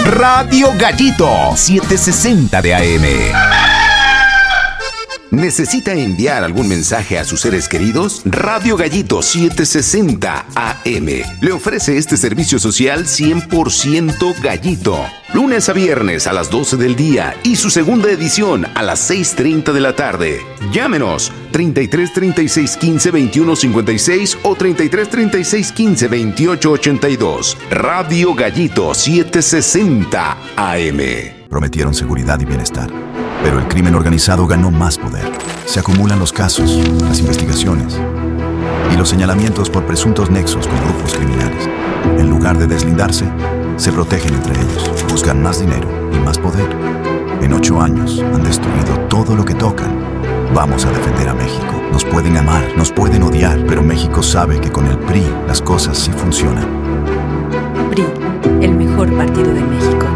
Radio Gallito 760 de AM. ¿Necesita enviar algún mensaje a sus seres queridos? Radio Gallito 760 AM le ofrece este servicio social 100% gallito. Lunes a viernes a las 12 del día y su segunda edición a las 6:30 de la tarde. Llámenos 33 36 15 21 56 o 33 36 15 28 82. Radio Gallito 760 AM. Prometieron seguridad y bienestar, pero el crimen organizado ganó más poder. Se acumulan los casos, las investigaciones y los señalamientos por presuntos nexos con grupos criminales. En lugar de deslindarse, se protegen entre ellos, buscan más dinero y más poder. En 8 años han destruido todo lo que tocan. Vamos a defender a México. Nos pueden amar, nos pueden odiar, pero México sabe que con el PRI las cosas sí funcionan. PRI, el mejor partido de México.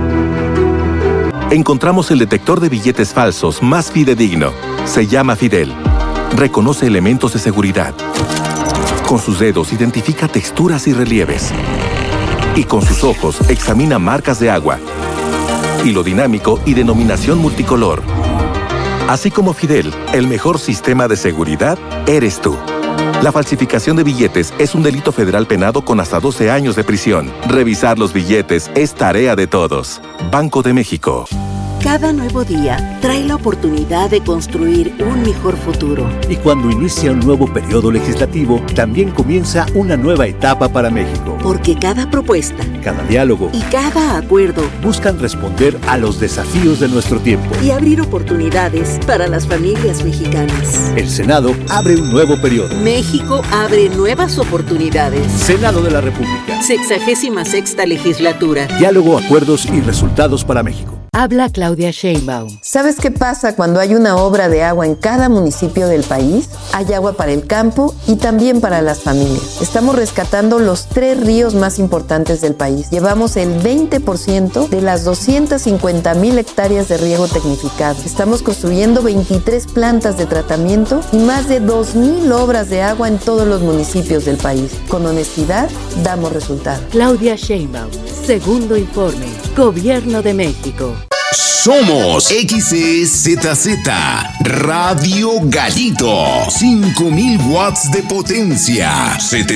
Encontramos el detector de billetes falsos más fidedigno. Se llama Fidel. Reconoce elementos de seguridad. Con sus dedos identifica texturas y relieves. Y con sus ojos examina marcas de agua, hilo dinámico y denominación multicolor. Así como Fidel, el mejor sistema de seguridad eres tú. La falsificación de billetes es un delito federal penado con hasta 12 años de prisión. Revisar los billetes es tarea de todos. Banco de México. Cada nuevo día trae la oportunidad de construir un mejor futuro. Y cuando inicia un nuevo periodo legislativo, también comienza una nueva etapa para México. Porque cada propuesta, cada diálogo y cada acuerdo buscan responder a los desafíos de nuestro tiempo y abrir oportunidades para las familias mexicanas. El Senado abre un nuevo periodo. México abre nuevas oportunidades. Senado de la República. 66ª legislatura. Diálogo, acuerdos y resultados para México. Habla Claudia Sheinbaum. ¿Sabes qué pasa cuando hay una obra de agua en cada municipio del país? Hay agua para el campo y también para las familias. Estamos rescatando los 3 ríos más importantes del país. Llevamos el 20% de las 250,000 hectáreas de riego tecnificado. Estamos construyendo 23 plantas de tratamiento y más de 2,000 obras de agua en todos los municipios del país. Con honestidad, damos resultados. Claudia Sheinbaum, segundo informe. Gobierno de México. Somos XEZZ Radio Gallito. 5,000 watts de potencia.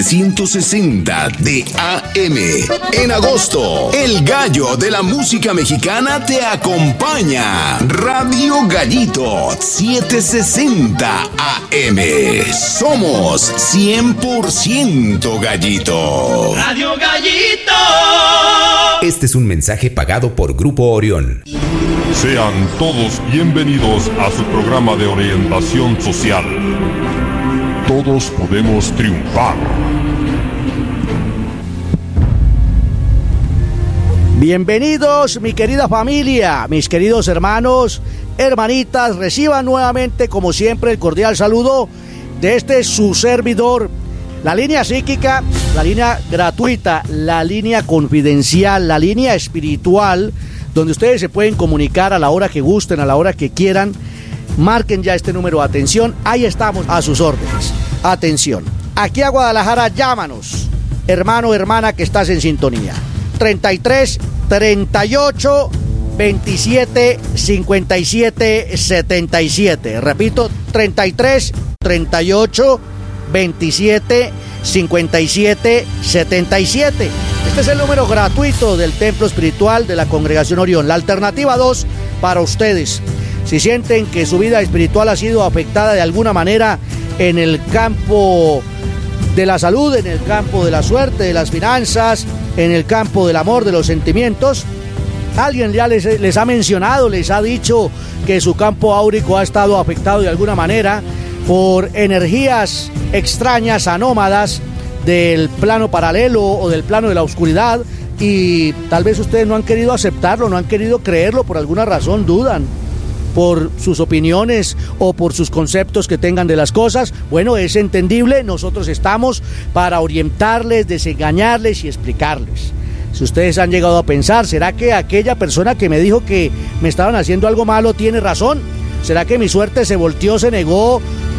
760 de AM. En agosto, el gallo de la música mexicana te acompaña. Radio Gallito 760 AM. Somos 100% gallito. Radio Gallito. Este es un mensaje pagado por Grupo Orión. Sean todos bienvenidos a su programa de orientación social. Todos podemos triunfar. Bienvenidos, mi querida familia, mis queridos hermanos, hermanitas, reciban nuevamente, como siempre, el cordial saludo de este su servidor. La línea psíquica, la línea gratuita, la línea confidencial, la línea espiritual, donde ustedes se pueden comunicar a la hora que gusten, a la hora que quieran. Marquen ya este número, atención, ahí estamos a sus órdenes. Atención, aquí a Guadalajara, llámanos, hermano, hermana que estás en sintonía. 33 38 27 57 77. Repito, 33 38 27 57 77. Este es el número gratuito del Templo Espiritual de la Congregación Orión. La alternativa 2 para ustedes. Si sienten que su vida espiritual ha sido afectada de alguna manera en el campo de la salud, en el campo de la suerte, de las finanzas, en el campo del amor, de los sentimientos, alguien ya les ha mencionado, les ha dicho que su campo áurico ha estado afectado de alguna manera por energías extrañas, anómadas, del plano paralelo o del plano de la oscuridad, y tal vez ustedes no han querido aceptarlo, no han querido creerlo, por alguna razón dudan por sus opiniones o por sus conceptos que tengan de las cosas. Bueno, es entendible, nosotros estamos para orientarles, desengañarles y explicarles. Si ustedes han llegado a pensar, ¿será que aquella persona que me dijo que me estaban haciendo algo malo tiene razón? ¿Será que mi suerte se volteó, se negó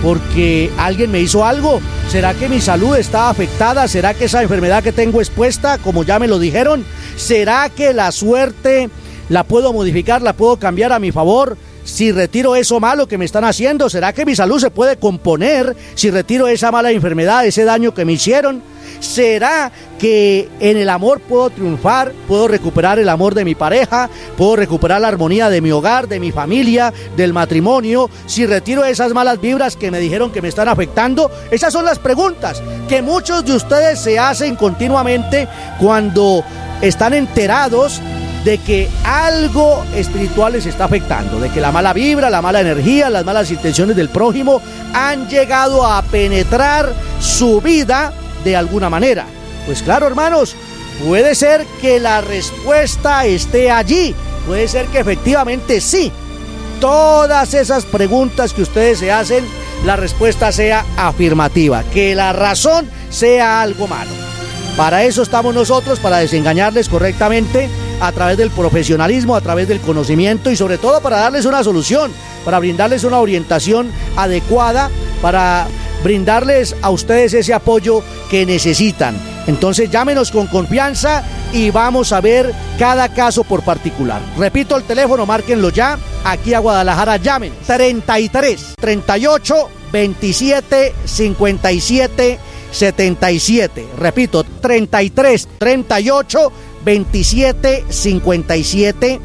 porque alguien me hizo algo. ¿Será que mi salud está afectada? ¿Será que esa enfermedad que tengo es puesta, como ya me lo dijeron? ¿Será que la suerte la puedo modificar, la puedo cambiar a mi favor si retiro eso malo que me están haciendo? ¿Será que mi salud se puede componer si retiro esa mala enfermedad, ese daño que me hicieron? ¿Será que en el amor puedo triunfar? ¿Puedo recuperar el amor de mi pareja? ¿Puedo recuperar la armonía de mi hogar, de mi familia, del matrimonio? Si retiro esas malas vibras que me dijeron que me están afectando. Esas son las preguntas que muchos de ustedes se hacen continuamente cuando están enterados de que algo espiritual les está afectando, de que la mala vibra, la mala energía, las malas intenciones del prójimo han llegado a penetrar su vida de alguna manera. Pues claro, hermanos, puede ser que la respuesta esté allí, puede ser que efectivamente sí. Todas esas preguntas que ustedes se hacen, la respuesta sea afirmativa, que la razón sea algo malo. Para eso estamos nosotros, para desengañarles correctamente a través del profesionalismo, a través del conocimiento y sobre todo para darles una solución, para brindarles una orientación adecuada, para brindarles a ustedes ese apoyo que necesitan. Entonces llámenos con confianza y vamos a ver cada caso por particular. Repito el teléfono, márquenlo ya, aquí a Guadalajara, llamen 33 38 27 57 77. Repito, 33 38 27 57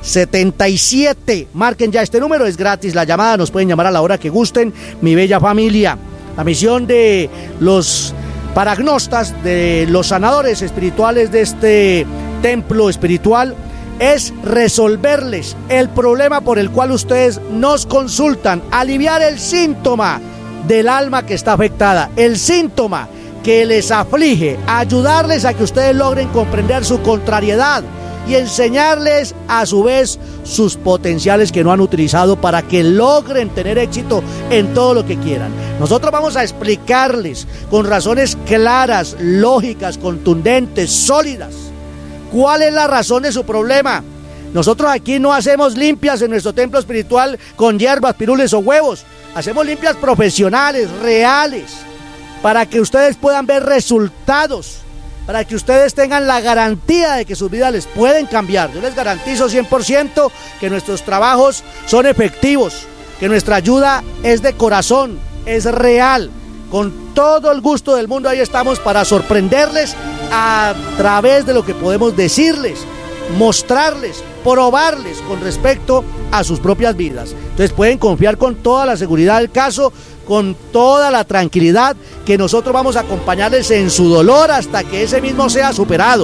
77. Marquen ya este número, es gratis la llamada, nos pueden llamar a la hora que gusten, mi bella familia. La misión de los paragnostas, de los sanadores espirituales de este templo espiritual, es resolverles el problema por el cual ustedes nos consultan, aliviar el síntoma del alma que está afectada, el síntoma que les aflige, ayudarles a que ustedes logren comprender su contrariedad y enseñarles a su vez sus potenciales que no han utilizado para que logren tener éxito en todo lo que quieran. Nosotros vamos a explicarles con razones claras, lógicas, contundentes, sólidas, cuál es la razón de su problema. Nosotros aquí no hacemos limpias en nuestro templo espiritual con hierbas, pirules o huevos. Hacemos limpias profesionales, reales, para que ustedes puedan ver resultados, para que ustedes tengan la garantía de que sus vidas les pueden cambiar. Yo les garantizo 100% que nuestros trabajos son efectivos, que nuestra ayuda es de corazón, es real. Con todo el gusto del mundo ahí estamos para sorprenderles a través de lo que podemos decirles, mostrarles, probarles con respecto a sus propias vidas. Entonces pueden confiar con toda la seguridad del caso, con toda la tranquilidad, que nosotros vamos a acompañarles en su dolor hasta que ese mismo sea superado.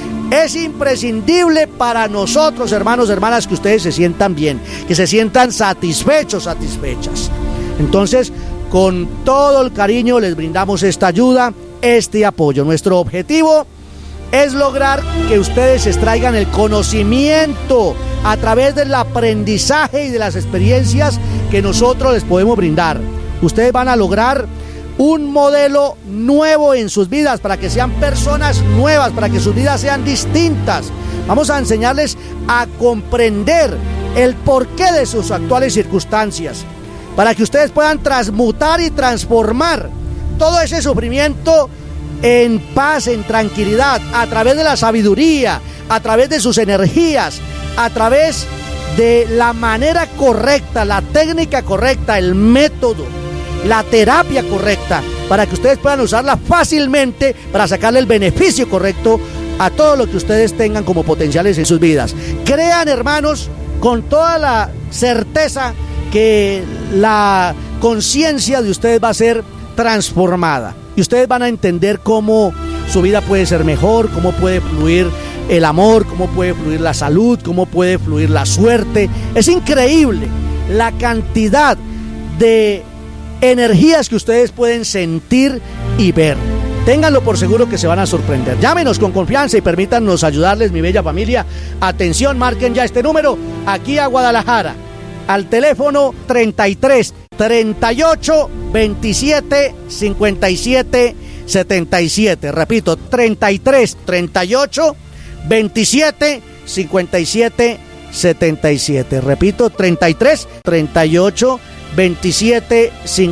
Es imprescindible para nosotros, hermanos, hermanas, que ustedes se sientan bien, que se sientan satisfechos, satisfechas. Entonces, con todo el cariño les brindamos esta ayuda, este apoyo. Nuestro objetivo es lograr que ustedes extraigan el conocimiento a través del aprendizaje y de las experiencias que nosotros les podemos brindar. Ustedes van a lograr un modelo nuevo en sus vidas, para que sean personas nuevas, para que sus vidas sean distintas. Vamos a enseñarles a comprender el porqué de sus actuales circunstancias, para que ustedes puedan transmutar y transformar todo ese sufrimiento en paz, en tranquilidad, a través de la sabiduría, a través de sus energías, a través de la manera correcta, la técnica correcta, el método, la terapia correcta, para que ustedes puedan usarla fácilmente para sacarle el beneficio correcto a todo lo que ustedes tengan como potenciales en sus vidas. Crean, hermanos, con toda la certeza que la conciencia de ustedes va a ser transformada y ustedes van a entender cómo su vida puede ser mejor, cómo puede fluir el amor, cómo puede fluir la salud, cómo puede fluir la suerte. Es increíble la cantidad de energías que ustedes pueden sentir y ver. Ténganlo por seguro que se van a sorprender. Llámenos con confianza y permítanos ayudarles, mi bella familia. Atención, marquen ya este número aquí a Guadalajara, al teléfono 33 38 27 57 77. Repito, 33 38 27 57 77. Repito, 33 38 27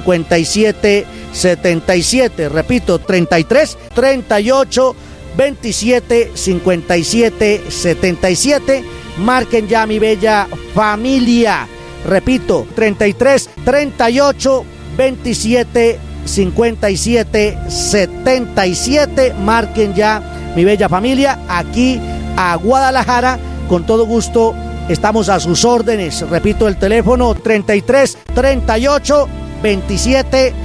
57 77. Repito, 33 38 27 57 77. Marquen ya, mi bella familia. Repito, 33 38 27 57 77. Marquen ya, mi bella familia, aquí a Guadalajara. Con todo gusto estamos a sus órdenes. Repito, el teléfono 33 38 27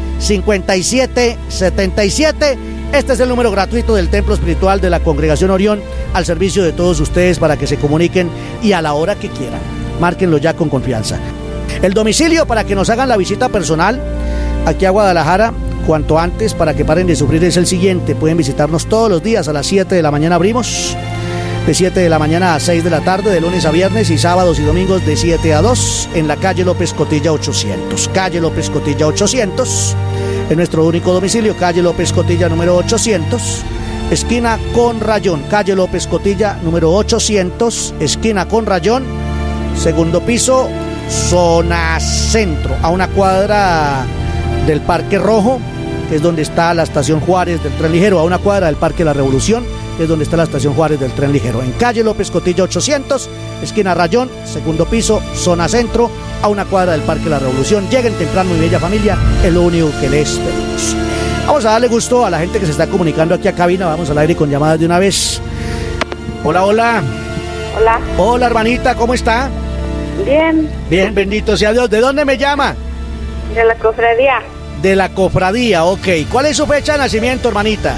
57 77. Este es el número gratuito del Templo Espiritual de la Congregación Orión, al servicio de todos ustedes para que se comuniquen y a la hora que quieran. Márquenlo ya con confianza. El domicilio para que nos hagan la visita personal aquí a Guadalajara cuanto antes, para que paren de sufrir, es el siguiente. Pueden visitarnos todos los días a las 7 de la mañana. Abrimos de 7 de la mañana a 6 de la tarde, de lunes a viernes, y sábados y domingos de 7 a 2 en la calle López Cotilla 800. Calle López Cotilla 800. En nuestro único domicilio, calle López Cotilla número 800, esquina con Rayón. Calle López Cotilla número 800, esquina con Rayón, segundo piso, zona centro, a una cuadra del Parque Rojo, que es donde está la estación Juárez del tren ligero, a una cuadra del Parque La Revolución, que es donde está la estación Juárez del tren ligero. En calle López Cotilla 800, esquina Rayón, segundo piso, zona centro, a una cuadra del Parque La Revolución. Lleguen temprano, mi bella familia, es lo único que les pedimos. Vamos a darle gusto a la gente que se está comunicando aquí a cabina. Vamos al aire con llamadas de una vez. Hola, hola. Hola. Hola, hermanita, ¿cómo está? Bien. Bien, bendito sea Dios. ¿De dónde me llama? De la cofradía. De la cofradía, ok. ¿Cuál es su fecha de nacimiento, hermanita?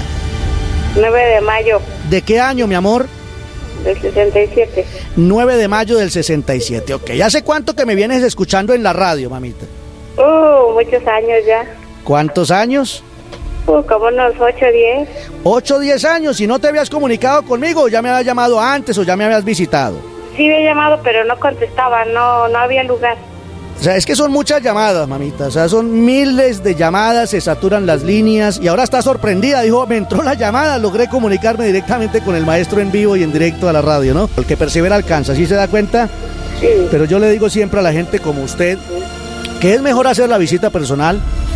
9 de mayo. ¿De qué año, mi amor? Del 67. 9 de mayo del 67, ok. ¿Hace cuánto que me vienes escuchando en la radio, mamita? Muchos años ya. ¿Cuántos años? Como unos 8 o 10. 8 o 10 años. ¿Y no te habías comunicado conmigo? ¿Ya me habías llamado antes o ya me habías visitado? Sí, había llamado, pero no contestaba, no había lugar. O sea, es que son muchas llamadas, mamita. O sea, son miles de llamadas, se saturan las líneas. Y ahora está sorprendida. Dijo, me entró la llamada, logré comunicarme directamente con el maestro en vivo y en directo a la radio, ¿no? El que persevera alcanza, ¿sí se da cuenta? Sí. Pero yo le digo siempre a la gente como usted que es mejor hacer la visita personal,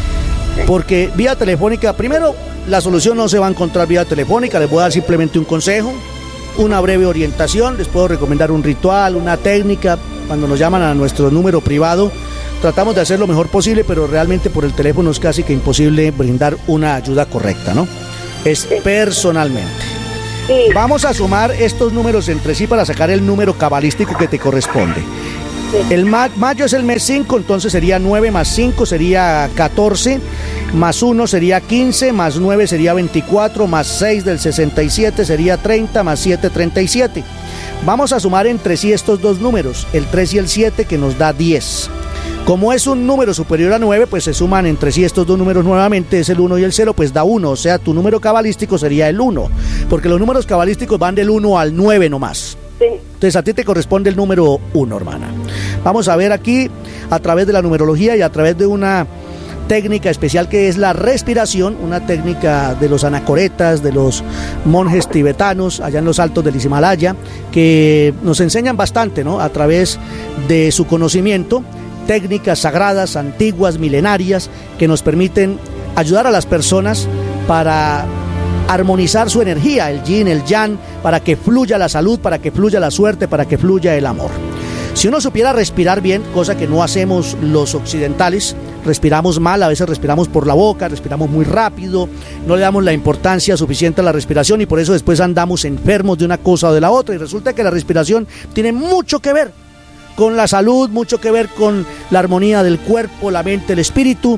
porque vía telefónica, primero, la solución no se va a encontrar vía telefónica. Les voy a dar simplemente un consejo, una breve orientación. Les puedo recomendar un ritual, una técnica. Cuando nos llaman a nuestro número privado, tratamos de hacer lo mejor posible, pero realmente por el teléfono es casi que imposible brindar una ayuda correcta, ¿no? Es personalmente. Sí. Vamos a sumar estos números entre sí para sacar el número cabalístico que te corresponde. Sí. El mayo es el mes 5, entonces sería 9 más 5 sería 14, más 1 sería 15, más 9 sería 24, más 6 del 67 sería 30, más 7, 37. Vamos a sumar entre sí estos dos números, el 3 y el 7, que nos da 10. Como es un número superior a 9, pues se suman entre sí estos dos números nuevamente, es el 1 y el 0, pues da 1, o sea, tu número cabalístico sería el 1, porque los números cabalísticos van del 1 al 9 nomás. Sí. Entonces a ti te corresponde el número 1, hermana. Vamos a ver aquí, a través de la numerología y a través de una técnica especial que es la respiración, una técnica de los anacoretas, de los monjes tibetanos allá en los altos del Himalaya, que nos enseñan bastante, ¿no? A través de su conocimiento, técnicas sagradas, antiguas, milenarias, que nos permiten ayudar a las personas para armonizar su energía, el yin, el yang, para que fluya la salud, para que fluya la suerte, para que fluya el amor. Si uno supiera respirar bien, cosa que no hacemos los occidentales, respiramos mal, a veces respiramos por la boca, respiramos muy rápido, no le damos la importancia suficiente a la respiración y por eso después andamos enfermos de una cosa o de la otra, y resulta que la respiración tiene mucho que ver con la salud, mucho que ver con la armonía del cuerpo, la mente, el espíritu,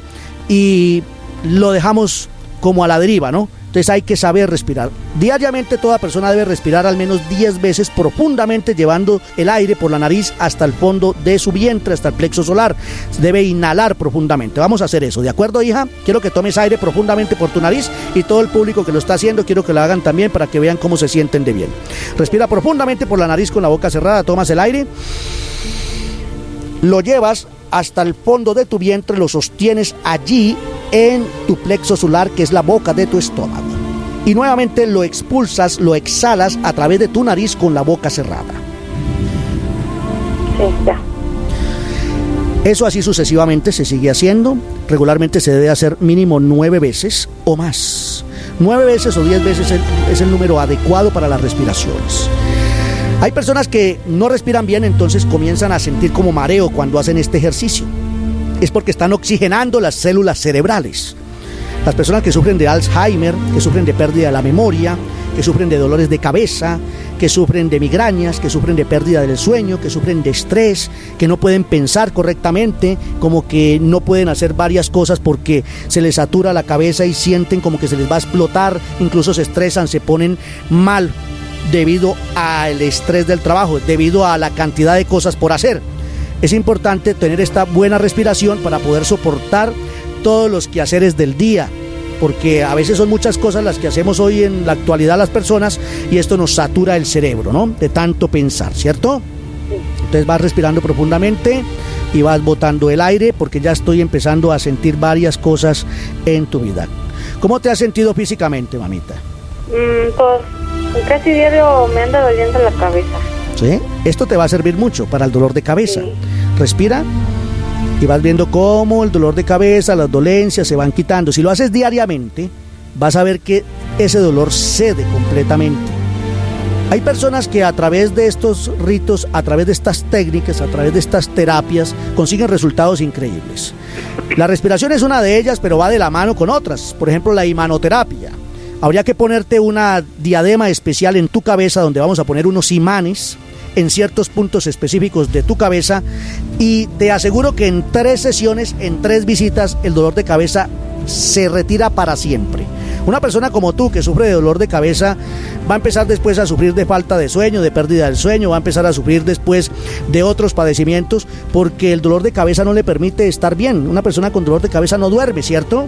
y lo dejamos como a la deriva, ¿no? Entonces hay que saber respirar. Diariamente toda persona debe respirar al menos 10 veces profundamente, llevando el aire por la nariz hasta el fondo de su vientre, hasta el plexo solar. Debe inhalar profundamente. Vamos a hacer eso, ¿de acuerdo, hija? Quiero que tomes aire profundamente por tu nariz, y todo el público que lo está haciendo quiero que lo hagan también para que vean cómo se sienten de bien. Respira profundamente por la nariz con la boca cerrada, tomas el aire, lo llevas hasta el fondo de tu vientre, lo sostienes allí en tu plexo solar, que es la boca de tu estómago, y nuevamente lo expulsas, lo exhalas a través de tu nariz con la boca cerrada. Sí, ya. Eso así sucesivamente se sigue haciendo. Regularmente se debe hacer mínimo 9 veces o más. 9 veces o 10 veces es el número adecuado para las respiraciones. Hay personas que no respiran bien, entonces comienzan a sentir como mareo cuando hacen este ejercicio. Es porque están oxigenando las células cerebrales. Las personas que sufren de Alzheimer, que sufren de pérdida de la memoria, que sufren de dolores de cabeza, que sufren de migrañas, que sufren de pérdida del sueño, que sufren de estrés, que no pueden pensar correctamente, como que no pueden hacer varias cosas porque se les satura la cabeza y sienten como que se les va a explotar, incluso se estresan, se ponen mal debido al estrés del trabajo, debido a la cantidad de cosas por hacer. Es importante tener esta buena respiración para poder soportar todos los quehaceres del día, porque a veces son muchas cosas las que hacemos hoy en la actualidad las personas y esto nos satura el cerebro, ¿no? De tanto pensar, ¿cierto? Entonces vas respirando profundamente y vas botando el aire porque ya estoy empezando a sentir varias cosas en tu vida. ¿Cómo te has sentido físicamente, mamita? Pues casi diario me anda doliendo la cabeza. ¿Sí? Esto te va a servir mucho para el dolor de cabeza. Sí. Respira y vas viendo cómo el dolor de cabeza, las dolencias se van quitando. Si lo haces diariamente, vas a ver que ese dolor cede completamente. Hay personas que a través de estos ritos, a través de estas técnicas, a través de estas terapias, consiguen resultados increíbles. La respiración es una de ellas, pero va de la mano con otras. Por ejemplo, la imanoterapia. Habría que ponerte una diadema especial en tu cabeza donde vamos a poner unos imanes en ciertos puntos específicos de tu cabeza y te aseguro que en 3 sesiones, en 3 visitas, el dolor de cabeza se retira para siempre. Una persona como tú que sufre de dolor de cabeza va a empezar después a sufrir de falta de sueño, de pérdida del sueño, va a empezar a sufrir después de otros padecimientos porque el dolor de cabeza no le permite estar bien. Una persona con dolor de cabeza no duerme, ¿cierto?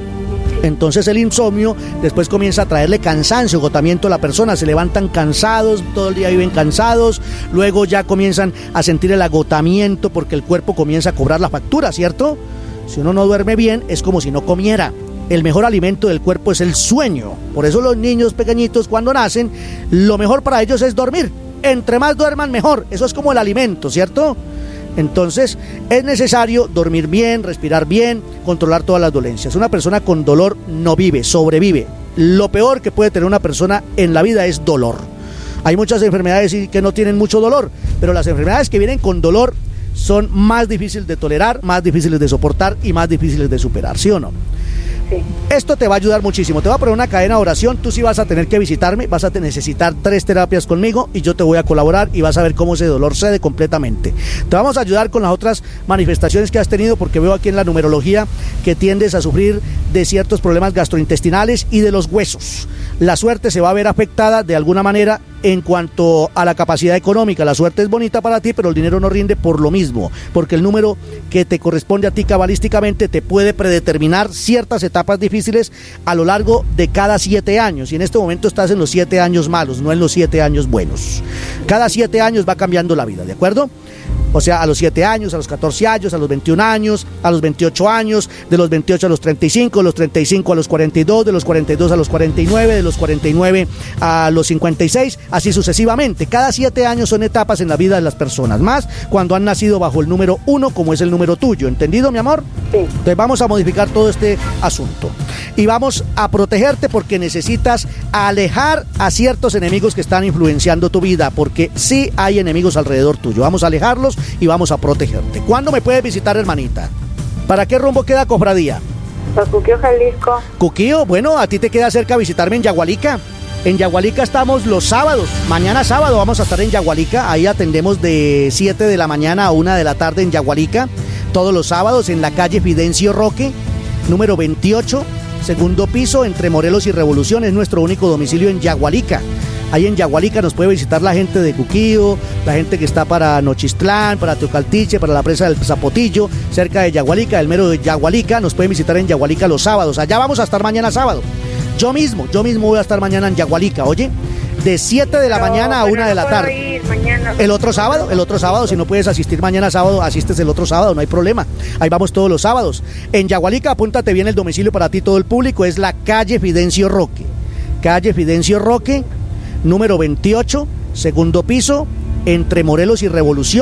Entonces el insomnio después comienza a traerle cansancio, agotamiento a la persona, se levantan cansados, todo el día viven cansados, luego ya comienzan a sentir el agotamiento porque el cuerpo comienza a cobrar la factura, ¿cierto? Si uno no duerme bien es como si no comiera. El mejor alimento del cuerpo es el sueño, por eso los niños pequeñitos cuando nacen, lo mejor para ellos es dormir, entre más duerman mejor, eso es como el alimento, ¿cierto? Entonces es necesario dormir bien, respirar bien, controlar todas las dolencias. Una persona con dolor no vive, sobrevive. Lo peor que puede tener una persona en la vida es dolor. Hay muchas enfermedades que no tienen mucho dolor, pero las enfermedades que vienen con dolor son más difíciles de tolerar, más difíciles de soportar y más difíciles de superar, ¿sí o no? Sí. Esto te va a ayudar muchísimo. Te voy a poner una cadena de oración. Tú sí vas a tener que visitarme, vas a necesitar 3 terapias conmigo y yo te voy a colaborar y vas a ver cómo ese dolor cede completamente. Te vamos a ayudar con las otras manifestaciones que has tenido porque veo aquí en la numerología que tiendes a sufrir de ciertos problemas gastrointestinales y de los huesos. La suerte se va a ver afectada de alguna manera en cuanto a la capacidad económica. La suerte es bonita para ti, pero el dinero no rinde por lo mismo, porque el número que te corresponde a ti cabalísticamente te puede predeterminar ciertas etapas difíciles a lo largo de cada 7 años, y en este momento estás en los 7 años malos, no en los 7 años buenos. Cada 7 años va cambiando la vida, ¿de acuerdo? O sea, a los 7 años, a los 14 años, a los 21 años, a los 28 años, de los 28 a los 35, de los 35 a los 42, de los 42 a los 49, de los 49 a los 56, así sucesivamente. Cada 7 años son etapas en la vida de las personas, más cuando han nacido bajo el número 1, como es el número tuyo. ¿Entendido, mi amor? Sí. Entonces vamos a modificar todo este asunto y vamos a protegerte porque necesitas alejar a ciertos enemigos que están influenciando tu vida, porque sí hay enemigos alrededor tuyo. Vamos a alejarlos y vamos a protegerte. ¿Cuándo me puedes visitar, hermanita? ¿Para qué rumbo queda Cofradía? Para Cuquío, Jalisco. Cuquío, bueno, a ti te queda cerca visitarme en Yagualica. En Yagualica estamos los sábados. Mañana sábado vamos a estar en Yagualica. Ahí atendemos de 7 de la mañana a 1 de la tarde en Yagualica. Todos los sábados en la calle Fidencio Roque, número 28, segundo piso, entre Morelos y Revolución. Es nuestro único domicilio en Yagualica. Ahí en Yagualica nos puede visitar la gente de Cuquío, la gente que está para Nochistlán, para Teocaltiche, para la presa del Zapotillo, cerca de Yagualica, el mero de Yagualica. Nos pueden visitar en Yagualica los sábados. Allá vamos a estar mañana sábado. Yo mismo voy a estar mañana en Yagualica, oye, de 7 de la mañana a 1 de la tarde. Ir mañana. El otro sábado, si no puedes asistir mañana sábado, asistes el otro sábado, no hay problema. Ahí vamos todos los sábados. En Yagualica, apúntate bien el domicilio para ti, todo el público, es la calle Fidencio Roque. Calle Fidencio Roque, número 28, segundo piso, entre Morelos y Revolución,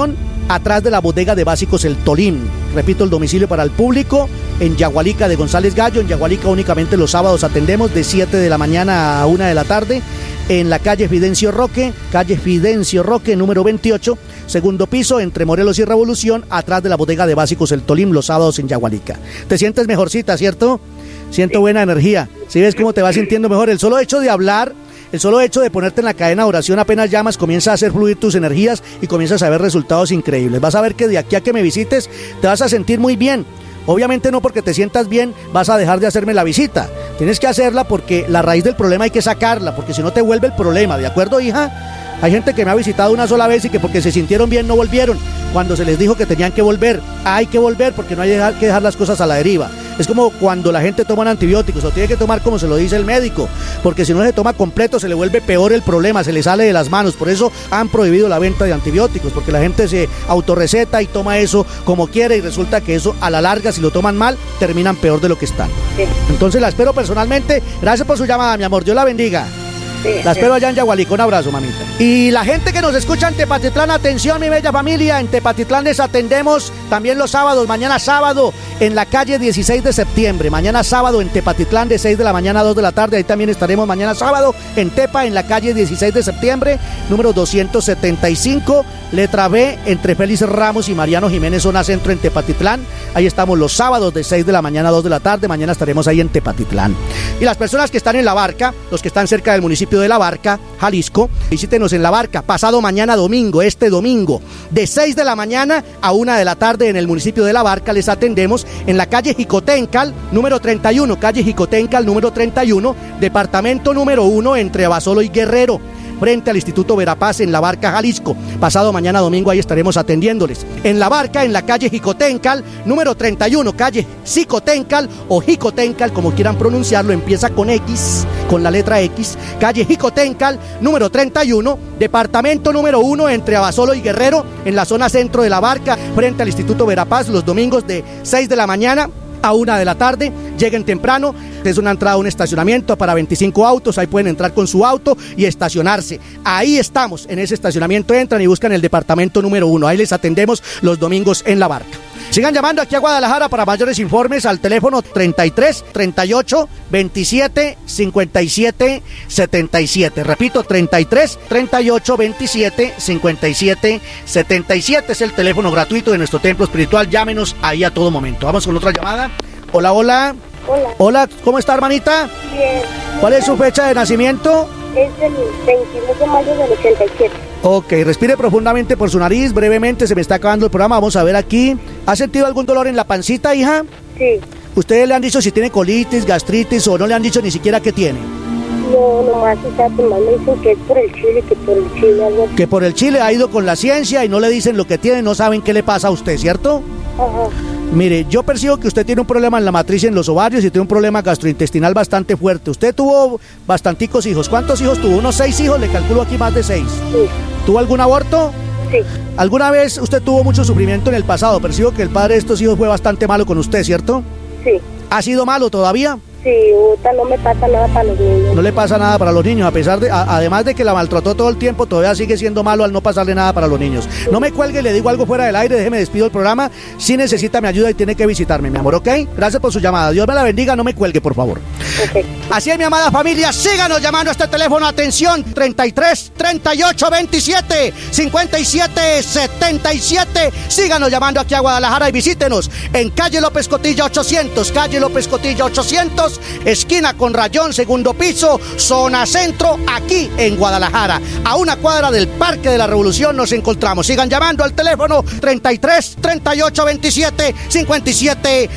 atrás de la bodega de básicos El Tolín. Repito, el domicilio para el público, en Yagualica de González Gallo. En Yagualica únicamente los sábados atendemos de 7 de la mañana a 1 de la tarde. En la calle Fidencio Roque, número 28, segundo piso, entre Morelos y Revolución, atrás de la bodega de básicos El Tolín, los sábados en Yagualica. ¿Te sientes mejorcita, cierto? Siento buena energía. ¿Sí ves cómo te vas sintiendo mejor? El solo hecho de hablar, el solo hecho de ponerte en la cadena de oración, apenas llamas, comienza a hacer fluir tus energías y comienzas a ver resultados increíbles. Vas a ver que de aquí a que me visites te vas a sentir muy bien. Obviamente no porque te sientas bien vas a dejar de hacerme la visita. Tienes que hacerla porque la raíz del problema hay que sacarla, porque si no te vuelve el problema, ¿de acuerdo, hija? Hay gente que me ha visitado una sola vez y que porque se sintieron bien no volvieron, cuando se les dijo que tenían que volver. Hay que volver porque no hay que dejar las cosas a la deriva. Es como cuando la gente toma antibióticos, o tiene que tomar como se lo dice el médico, porque si no se toma completo se le vuelve peor el problema, se le sale de las manos. Por eso han prohibido la venta de antibióticos, porque la gente se autorreceta y toma eso como quiere y resulta que eso a la larga, si lo toman mal, terminan peor de lo que están. Sí. Entonces la espero personalmente. Gracias por su llamada, mi amor. Dios la bendiga. Sí, la espero allá en Yagualica. Un abrazo, mamita. Y la gente que nos escucha en Tepatitlán, atención, mi bella familia. En Tepatitlán les atendemos también los sábados. Mañana sábado en la calle 16 de septiembre. Mañana sábado en Tepatitlán de 6 de la mañana a 2 de la tarde. Ahí también estaremos mañana sábado en Tepa, en la calle 16 de septiembre, número 275, letra B, entre Félix Ramos y Mariano Jiménez, zona centro en Tepatitlán. Ahí estamos los sábados de 6 de la mañana a 2 de la tarde. Mañana estaremos ahí en Tepatitlán. Y las personas que están en La Barca, los que están cerca del municipio de La Barca, Jalisco, visítenos en La Barca pasado mañana domingo, este domingo, de 6 de la mañana a 1 de la tarde en el municipio de La Barca. Les atendemos en la calle Jicotencal, número 31, calle Jicotencal, número 31, departamento número 1, entre Abasolo y Guerrero, frente al Instituto Verapaz en La Barca, Jalisco. Pasado mañana domingo ahí estaremos atendiéndoles. En La Barca, en la calle Jicotencal, número 31, calle Jicotencal o Jicotencal, como quieran pronunciarlo, empieza con X, con la letra X, calle Jicotencal, número 31, departamento número 1, entre Abasolo y Guerrero, en la zona centro de La Barca, frente al Instituto Verapaz, los domingos de 6 de la mañana a 1 de la tarde. Lleguen temprano, es una entrada a un estacionamiento para 25 autos, ahí pueden entrar con su auto y estacionarse. Ahí estamos, en ese estacionamiento entran y buscan el departamento número 1, ahí les atendemos los domingos en La Barca. Sigan llamando aquí a Guadalajara para mayores informes al teléfono 33 38 27 57 77. Repito, 33 38 27 57 77 es el teléfono gratuito de nuestro templo espiritual. Llámenos ahí a todo momento. Vamos con otra llamada. Hola, hola. Hola. Hola, ¿cómo está, hermanita? Bien. ¿Cuál es su fecha de nacimiento? Es el 22 de mayo del 87. Ok, respire profundamente por su nariz, brevemente, se me está acabando el programa, vamos a ver aquí. ¿Ha sentido algún dolor en la pancita, hija? Sí. ¿Ustedes le han dicho si tiene colitis, gastritis o no le han dicho ni siquiera qué tiene? No, nomás me dicen que es por el chile, algo así. Que por el chile ha ido con la ciencia y no le dicen lo que tiene, no saben qué le pasa a usted, ¿cierto? Ajá. Mire, yo percibo que usted tiene un problema en la matriz y en los ovarios y tiene un problema gastrointestinal bastante fuerte. Usted tuvo bastanticos hijos. ¿Cuántos hijos tuvo? Unos 6 hijos, le calculo aquí más de 6. Sí. ¿Tuvo algún aborto? Sí. ¿Alguna vez usted tuvo mucho sufrimiento en el pasado? Percibo que el padre de estos hijos fue bastante malo con usted, ¿cierto? Sí. ¿Ha sido malo todavía? Sí, ahorita no me pasa nada para los niños. No le pasa nada para los niños, a pesar de, además de que la maltrató todo el tiempo, todavía sigue siendo malo al no pasarle nada para los niños. No me cuelgue, le digo algo fuera del aire, déjeme despido el programa. Si necesita mi ayuda y tiene que visitarme, mi amor, ¿ok? Gracias por su llamada, Dios me la bendiga, no me cuelgue, por favor. Okay. Así es, mi amada familia, síganos llamando a este teléfono, atención, 33 38 27 57 77. Síganos llamando aquí a Guadalajara y visítenos en calle López Cotilla 800, calle López Cotilla 800, esquina con Rayón, segundo piso, zona centro, aquí en Guadalajara. A una cuadra del Parque de la Revolución nos encontramos. Sigan llamando al teléfono 33 38 27 57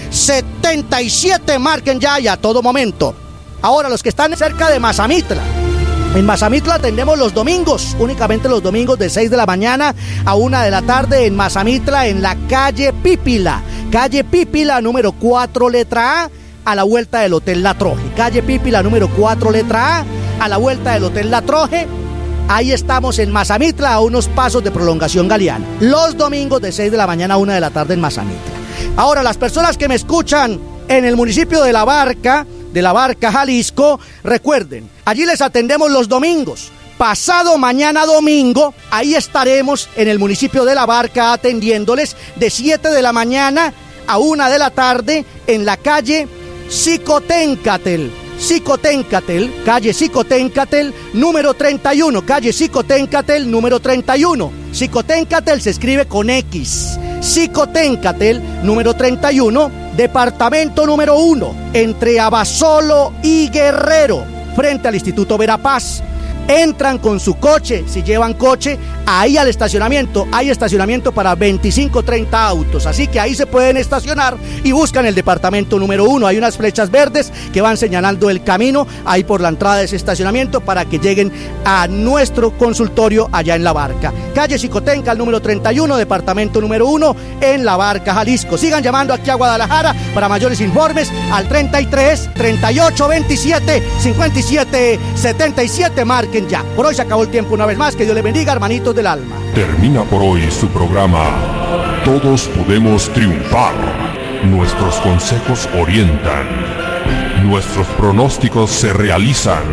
77. Marquen ya y a todo momento. Ahora, los que están cerca de Mazamitla. En Mazamitla atendemos los domingos, únicamente los domingos de 6 de la mañana a 1 de la tarde en Mazamitla, en la calle Pípila. Calle Pípila, número 4, letra A la vuelta del Hotel La Troje. Calle Pípila, número 4, letra A la vuelta del Hotel La Troje. Ahí estamos en Mazamitla, a unos pasos de Prolongación Galeana. Los domingos de 6 de la mañana a 1 de la tarde en Mazamitla. Ahora, las personas que me escuchan en el municipio de La Barca, Jalisco, recuerden, allí les atendemos los domingos. pasado mañana domingo, ahí estaremos en el municipio de La Barca atendiéndoles de 7 de la mañana a 1 de la tarde en la calle Xicoténcatel, calle Xicoténcatel, número 31, calle Xicoténcatel, número 31. Xicoténcatel se escribe con X. Xicoténcatel, número 31, departamento número 1, entre Abasolo y Guerrero, frente al Instituto Verapaz. Entran con su coche, si llevan coche, ahí al estacionamiento. Hay estacionamiento para 25, 30 autos, así que ahí se pueden estacionar y buscan el departamento número 1. Hay unas flechas verdes que van señalando el camino ahí por la entrada de ese estacionamiento para que lleguen a nuestro consultorio allá en La Barca. Calle Xicoténcatel, número 31, departamento número 1, en La Barca, Jalisco. Sigan llamando aquí a Guadalajara para mayores informes al 33 38 27 57 77. Marquen ya. Por hoy se acabó el tiempo una vez más. Que Dios les bendiga, hermanitos del alma. Termina por hoy su programa Todos Podemos Triunfar. Nuestros consejos orientan. Nuestros pronósticos se realizan.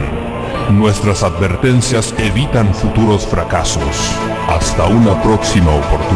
Nuestras advertencias evitan futuros fracasos. Hasta una próxima oportunidad.